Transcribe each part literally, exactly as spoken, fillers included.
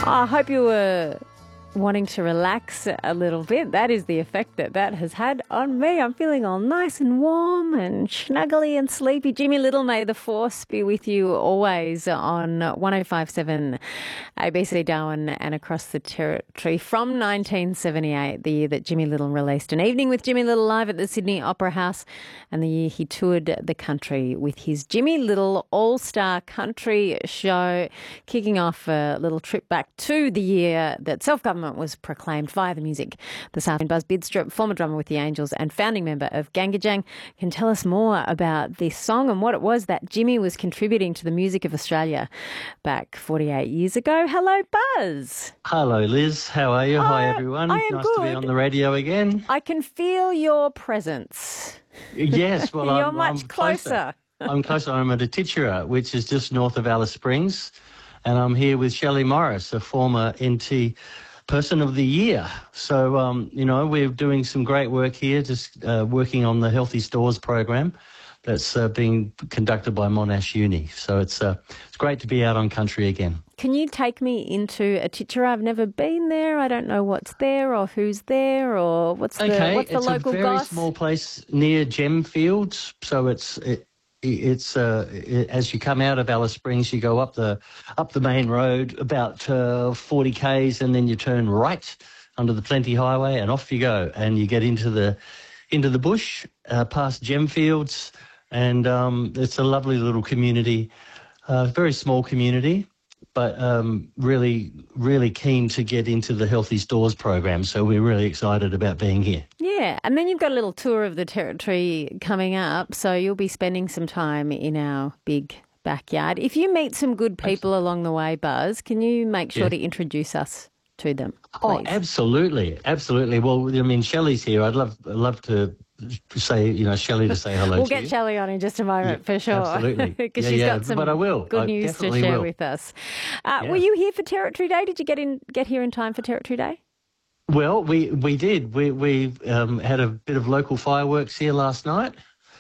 I hope you were wanting to relax a little bit. That is the effect that that has had on me. I'm feeling all nice and warm and snuggly and sleepy. Jimmy Little, may the force be with you always on one oh five point seven A B C Darwin and across the territory from nineteen seventy-eight, the year that Jimmy Little released An Evening with Jimmy Little live at the Sydney Opera House, and the year he toured the country with his Jimmy Little All-Star Country Show, kicking off a little trip back to the year that self-government was proclaimed via the music. This afternoon, Buzz Bidstrup, former drummer with the Angels and founding member of Gangajang, can tell us more about this song and what it was that Jimmy was contributing to the music of Australia back forty-eight years ago. Hello, Buzz. Hello, Liz. How are you? Oh, Hi, everyone. I am nice good. to be on the radio again. I can feel your presence. Yes, well, You're I'm, much I'm closer. closer. I'm closer. I'm at Atitjara, which is just north of Alice Springs, and I'm here with Shelley Morris, a former N T Person of the Year. So, um, you know, we're doing some great work here, just uh, working on the Healthy Stores program that's uh, being conducted by Monash Uni. So it's uh, it's great to be out on country again. Can you take me into Atitjara? I've never been there. I don't know what's there or who's there or what's the okay, what's the it's local a very goss? small place near Gemfields. So it's it, it's uh, it, as you come out of Alice Springs, you go up the up the main road about uh, forty kays, and then you turn right under the Plenty Highway, and off you go, and you get into the into the bush uh, past Gemfields, and um, it's a lovely little community, uh, very small community, but um, really, really keen to get into the Healthy Stores program. So we're really excited about being here. Yeah, and then you've got a little tour of the territory coming up, so you'll be spending some time in our big backyard. If you meet some good people along the way, Buzz, can you make sure Yeah. to introduce us to them, please? Oh, absolutely, absolutely. Well, I mean, Shelley's here. I'd love, I'd love to say, you know, Shelley to say hello We'll to get you. Shelley on in just a moment Yeah, for sure. absolutely. Because Yeah, she's yeah, got some but I will. good I news to definitely share will. with us. Uh, Yeah. Were you here for Territory Day? Did you get in get here in time for Territory Day? Well, we we did. We we um, had a bit of local fireworks here last night,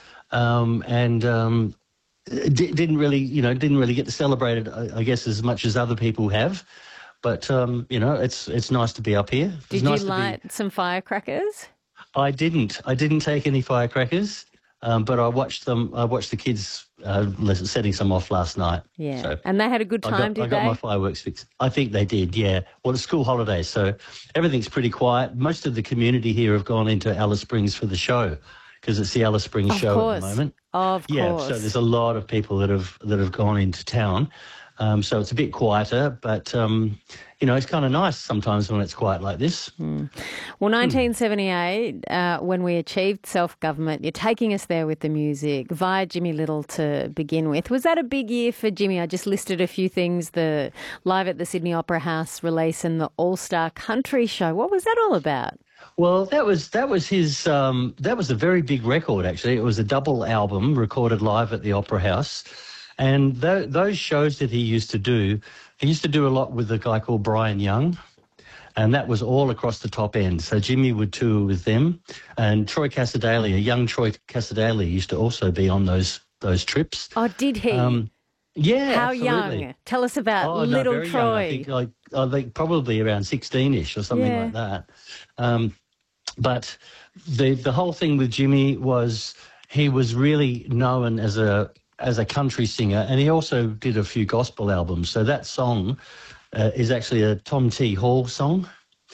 um, and um, d- didn't really, you know, didn't really get to celebrate it, I, I guess, as much as other people have. But um, you know, it's it's nice to be up here. It's Did nice you to be- light some firecrackers? I didn't. I didn't take any firecrackers, um, but I watched them. I watched the kids uh, setting some off last night. Yeah, So and they had a good I time, got, did I got they? my fireworks fixed. I think they did, yeah. Well, it's school holidays, so everything's pretty quiet. Most of the community here have gone into Alice Springs for the show because it's the Alice Springs Of show course. at the moment. Of Yeah, course. so there's a lot of people that have that have gone into town. Um, so it's a bit quieter, but, um, you know, it's kind of nice sometimes when it's quiet like this. Well, nineteen seventy-eight, uh, when we achieved self-government, you're taking us there with the music via Jimmy Little to begin with. Was that a big year for Jimmy? I just listed a few things, the live at the Sydney Opera House release and the All-Star Country Show. What was that all about? Well, that was that was his. Um, that was a very big record, actually. It was a double album recorded live at the Opera House, and th- those shows that he used to do, he used to do a lot with a guy called Brian Young, and that was all across the top end. So Jimmy would tour with them, and Troy Cassadaly, a young Troy Cassadaly, used to also be on those those trips. Oh, did he? Um, yeah, How absolutely. young? Tell us about Oh, no, little very young. Troy. I think like I think probably around sixteen-ish or something Yeah. like that. Um, but the the whole thing with Jimmy was he was really known as a as a country singer, and he also did a few gospel albums. So that song uh, is actually a Tom T. Hall song.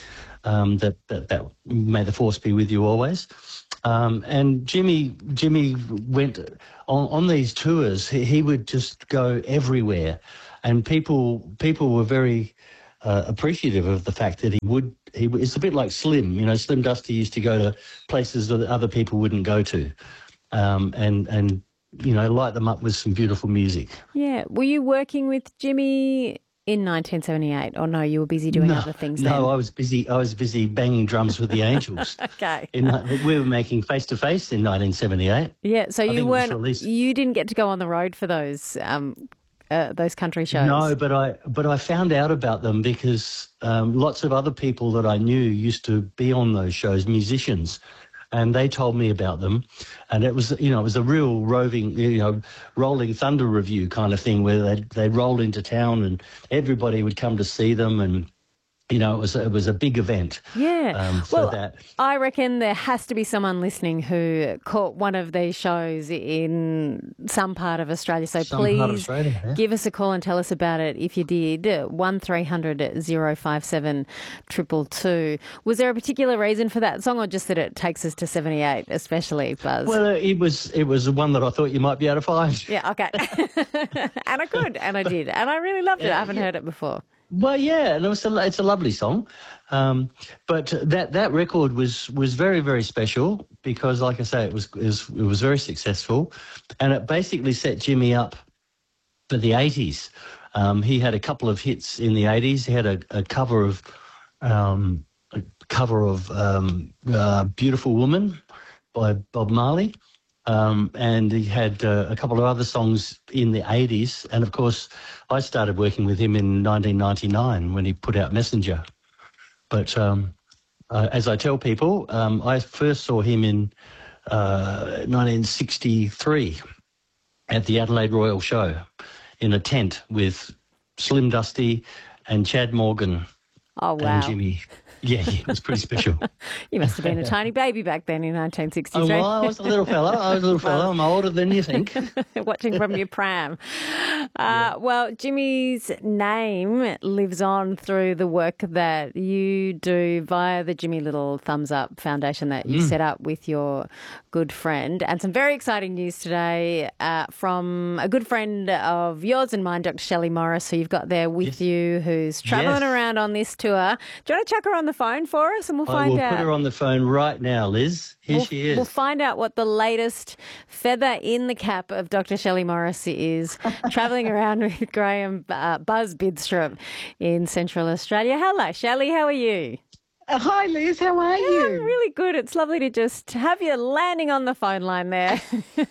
Um, that, that that May the Force be with you always. Um, and Jimmy Jimmy went on, on these tours. He, he would just go everywhere, and people people were very uh, appreciative of the fact that he would. He it's a bit like Slim, you know. Slim Dusty used to go to places that other people wouldn't go to, um, and and you know light them up with some beautiful music. Yeah. Were you working with Jimmy in nineteen seventy-eight, or no, you were busy doing no, other things no, then? I was busy. I was busy banging drums with the Angels. Okay. In, we were making Face to Face in nineteen seventy-eight. Yeah, so I you think it was weren't, released- you didn't get to go on the road for those um, uh, those country shows. No, but I but I found out about them because um, lots of other people that I knew used to be on those shows, musicians, and they told me about them, and it was, you know, it was a real roving, you know, rolling thunder review kind of thing where they'd, they'd roll into town and everybody would come to see them, and you know, it was it was a big event. Yeah. Um, for well, that. I reckon there has to be someone listening who caught one of these shows in some part of Australia. So Some please part of Australia, yeah. give us a call and tell us about it if you did. One three hundred oh five seven two two two. Was there a particular reason for that song, or just that it takes us to seventy-eight, especially, Buzz? Well, it was it was one that I thought you might be able to find. Yeah, okay. And I could, and I did. And I really loved it. Yeah, I haven't yeah. heard it before. Well, yeah, and it was a, it's a lovely song, um, but that that record was was very very special because, like I say, it was it was, it was very successful, and it basically set Jimmy up for the eighties. Um, he had a couple of hits in the eighties. He had a, a cover of um, a cover of um, uh, "Beautiful Woman" by Bob Marley. Um, and he had uh, a couple of other songs in the eighties. And, of course, I started working with him in nineteen ninety-nine when he put out Messenger. But um, uh, as I tell people, um, I first saw him in uh, nineteen sixty-three at the Adelaide Royal Show in a tent with Slim Dusty and Chad Morgan Oh, wow. and Jimmy. Yeah, yeah, it was pretty special. You must have been a tiny baby back then in nineteen Oh, sixty-three. well, I was a little fella. I was a little fella. I'm older than you think. Watching from your pram. Uh, yeah. Well, Jimmy's name lives on through the work that you do via the Jimmy Little Thumbs Up Foundation that you mm. set up with your good friend. And some very exciting news today uh, from a good friend of yours and mine, Doctor Shelley Morris, who you've got there with yes. you, who's travelling yes. around on this tour. Do you want to chuck her on the phone for us and we'll find I will out? Put her on the phone right now, Liz. Here we'll, she is. We'll find out what the latest feather in the cap of Doctor Shelley Morris is, travelling around with Graham uh, Buzz Bidstrup in Central Australia. Hello, Shelley. How are you? Uh, hi, Liz. How are yeah, you? I'm really good. It's lovely to just have you landing on the phone line there. have you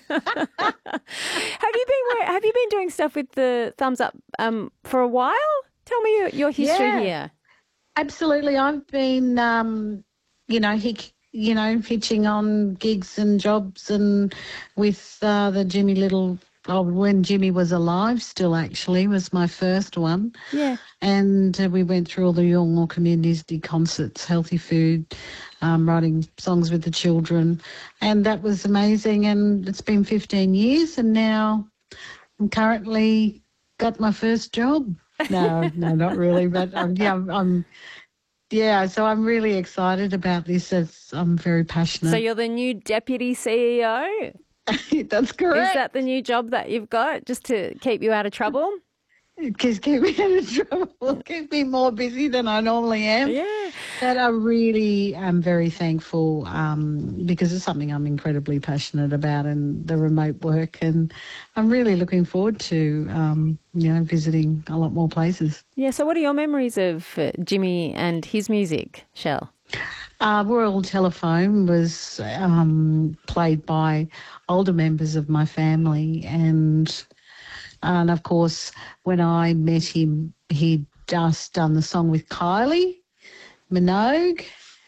been Have you been doing stuff with the Thumbs Up um, for a while? Tell me your, your history yeah, here. Absolutely. I've been, um, you know, hic, you know, hitching on gigs and jobs, and with uh, the Jimmy Little. Oh, when Jimmy was alive still, actually, was my first one. Yeah. And uh, we went through all the Yolngu community concerts, healthy food, um, writing songs with the children. And that was amazing. And it's been fifteen years, and now I'm currently got my first job. No, no, not really. But, um, yeah, I'm, I'm, yeah, so I'm really excited about this. It's, I'm very passionate. So you're the new deputy C E O? That's correct. Is that the new job that you've got, just to keep you out of trouble? Just keep me out of trouble, keep me more busy than I normally am. Yeah. That I really am very thankful um, because it's something I'm incredibly passionate about, and the remote work, and I'm really looking forward to, um, you know, visiting a lot more places. Yeah, so what are your memories of uh, Jimmy and his music, Shell? Uh, Royal Telephone was um, played by older members of my family, and and of course when I met him, he'd just done the song with Kylie Minogue.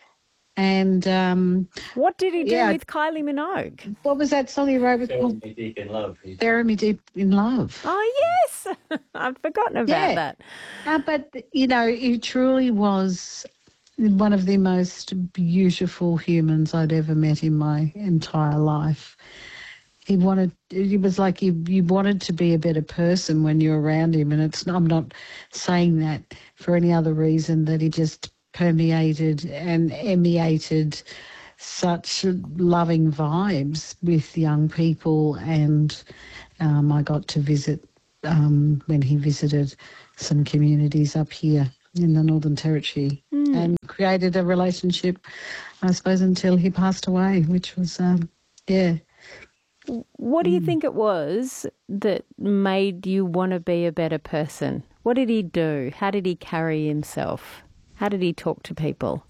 And um, what did he do yeah, with Kylie Minogue? What was that song he wrote with? Bury Me Deep in Love. Bury Me Deep in Love. Oh yes, I'd forgotten about yeah. that. Uh, but you know, he truly was one of the most beautiful humans I'd ever met in my entire life. He wanted, it was like you, you wanted to be a better person when you're around him. And it's, I'm not saying that for any other reason, that he just permeated and emanated such loving vibes with young people. And um, I got to visit um, when he visited some communities up here in the Northern Territory, mm. and created a relationship, I suppose, until he passed away, which was, um, yeah. What do you mm. think it was that made you want to be a better person? What did he do? How did he carry himself? How did he talk to people?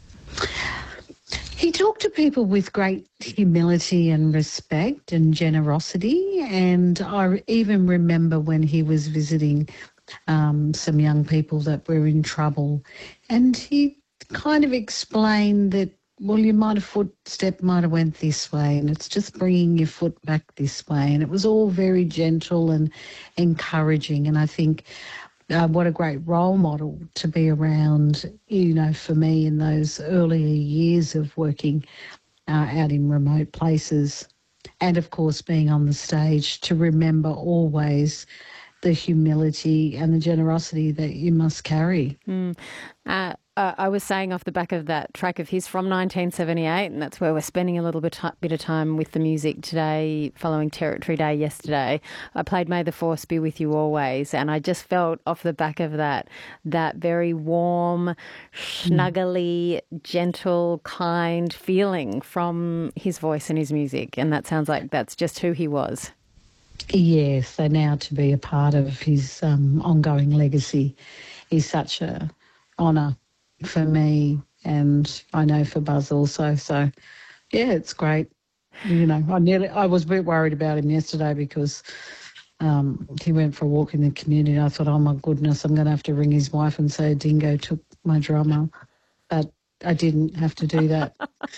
He talked to people with great humility and respect and generosity. And I even remember when he was visiting Um, some young people that were in trouble, and he kind of explained that well, you might have footstep might have went this way, and it's just bringing your foot back this way. And it was all very gentle and encouraging. And I think uh, what a great role model to be around, you know, for me in those earlier years of working uh, out in remote places. And, of course, being on the stage, to remember always the humility and the generosity that you must carry. Mm. Uh, uh, I was saying off the back of that track of his from nineteen seventy-eight, and that's where we're spending a little bit, bit of time with the music today, following Territory Day yesterday. I played May the Force Be With You Always, and I just felt off the back of that, that very warm, snuggly, mm. gentle, kind feeling from his voice and his music, and that sounds like that's just who he was. Yes, so now to be a part of his um, ongoing legacy is such a honour for me, and I know for Buzz also. So, yeah, it's great. You know, I nearly I was a bit worried about him yesterday because um, he went for a walk in the community. I thought, oh my goodness, I'm going to have to ring his wife and say Dingo took my drummer, but I didn't have to do that.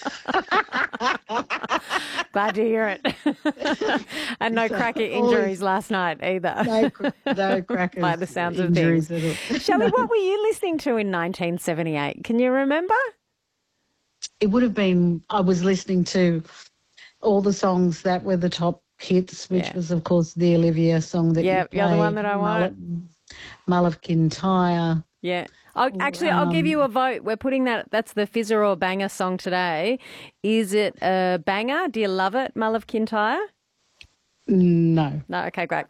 Glad to hear it. And no so, cracker injuries last night either. No, no crackers. By the sounds of things. Shelley, what were you listening to in nineteen seventy-eight? Can you remember? It would have been, I was listening to all the songs that were the top hits, which yeah. was, of course, the Olivia song that yeah, you played. You're the one that I want. Mull of Kintyre. Yeah. I'll, actually, um, I'll give you a vote. We're putting that, that's the Fizzer or Banger song today. Is it a banger? Do you love it, Mull of Kintyre? No. No, okay, great.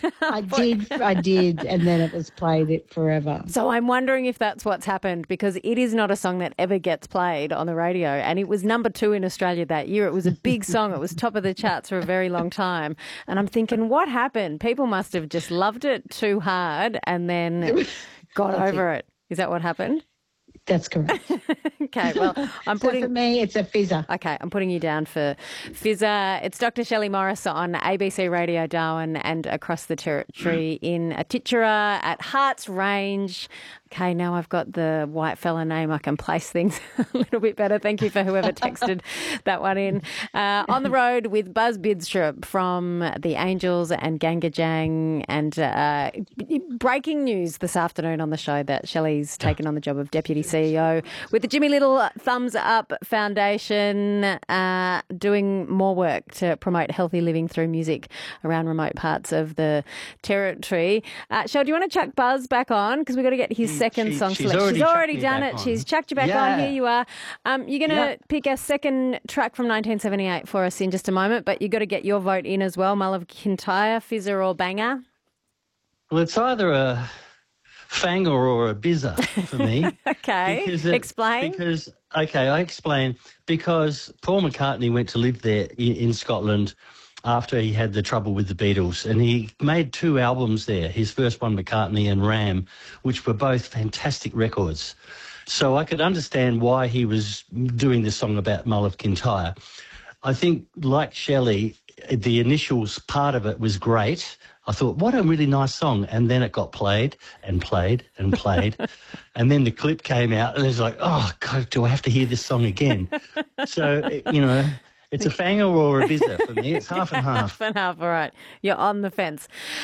I did, I did, and then it was played it forever. So I'm wondering if that's what's happened, because it is not a song that ever gets played on the radio, and it was number two in Australia that year. It was a big song. It was top of the charts for a very long time. And I'm thinking, what happened? People must have just loved it too hard and then got over it. Is that what happened? That's correct. Okay, well, I'm so putting... for me, it's a fizzer. Okay, I'm putting you down for fizzer. It's Doctor Shelley Morris on A B C Radio Darwin and across the Territory in Atitjara at Harts Range. Okay, now I've got the white fella name. I can place things a little bit better. Thank you for whoever texted that one in. Uh, on the road with Buzz Bidstrup from the Angels and Gangajang. And uh, breaking news this afternoon on the show that Shelley's taken on the job of Deputy C E O with the Jimmy Little Thumbs Up Foundation, uh, doing more work to promote healthy living through music around remote parts of the Territory. Uh, Shell, do you want to chuck Buzz back on? Because we've got to get his second she, song she's select. already She's already done it. On. She's chucked you back yeah. on. Here you are. Um, you're going to yeah. pick a second track from nineteen seventy-eight for us in just a moment, but you've got to get your vote in as well. Mull of Kintyre, Fizzer or Banger? Well, it's either a fanger or a bizzer for me. Okay, because it, explain. Because, okay, I explain. Because Paul McCartney went to live there in, in Scotland after he had the trouble with the Beatles, and he made two albums there, his first one, McCartney and Ram, which were both fantastic records. So I could understand why he was doing this song about Mull of Kintyre. I think, like Shelley, the initials part of it was great. I thought, what a really nice song. And then it got played and played and played. And then the clip came out and it was like, oh, God, do I have to hear this song again? So, you know... It's a fanger or a bizzer for me. It's half and half. Half and half, all right. You're on the fence.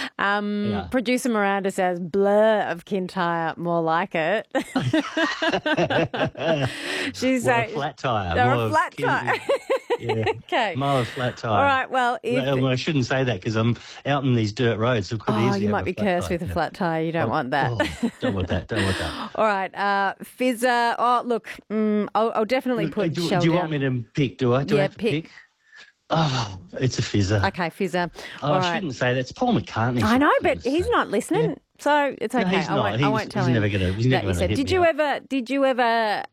Um, yeah. Producer Miranda says, blur of Kintyre, more like it. She's saying... a flat tyre. Or more a flat tyre. Yeah. Okay. More of flat tyre. All right, well... If... Well, I shouldn't say that because I'm out in these dirt roads. So oh, you might be cursed with a flat tyre. You don't oh, want that. Oh, don't want that. Don't want that. All right. Uh, Fizzer. Oh, look, mm, I'll, I'll definitely put do, Shell do you down. want me to pick, do I? Do yeah, I have to pick. pick? Oh, it's a fizzer. Okay, Fizzer. Oh, All I right. shouldn't say that. It's Paul McCartney. I know, but he's not listening. Yeah. So it's okay. No, he's I not. won't, he's, I won't tell he's him never gonna, he's that never you gonna said. hit Did me you up. ever? Did you ever